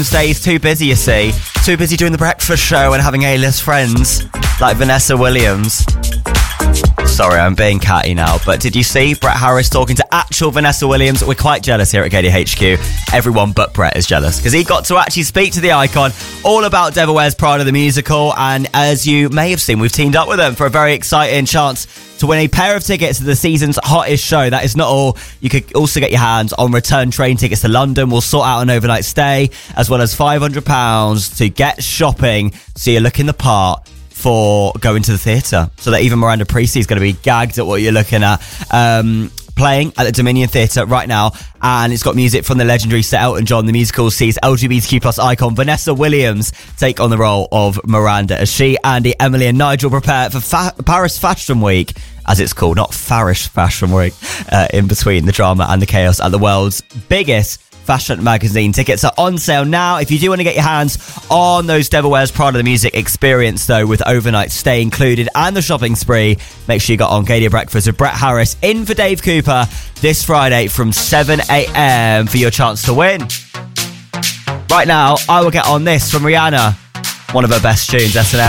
Day, he's too busy, you see. Too busy doing the breakfast show and having A-list friends like Vanessa Williams. Sorry, I'm being catty now, but did you see Brett Harris talking to actual Vanessa Williams? We're quite jealous here at KDHQ. Everyone but Brett is jealous because he got to actually speak to the icon all about Devil Wears Prada the musical, and as you may have seen, we've teamed up with them for a very exciting chance to win a pair of tickets to the season's hottest show. That is not all. You could also get your hands on return train tickets to London. We'll sort out an overnight stay, as well as £500 to get shopping so you're looking the part for going to the theatre, so that even Miranda Priestly is going to be gagged at what you're looking at. Playing at the Dominion Theatre right now, and it's got music from the legendary Sir Elton John. The musical sees LGBTQ plus icon Vanessa Williams take on the role of Miranda as she, Andy, Emily and Nigel prepare for Paris Fashion Week, as it's called, not Farish Fashion Week, in between the drama and the chaos at the world's biggest fashion magazine. Tickets are on sale now. If you do want to get your hands on those Devil Wears Prada the music experience, though, with overnight stay included and the shopping spree, make sure you got on Gadia Breakfast with Brett Harris in for Dave Cooper this Friday from 7 a.m. for your chance to win. Right now, I will get on this from Rihanna, one of her best tunes, S&M.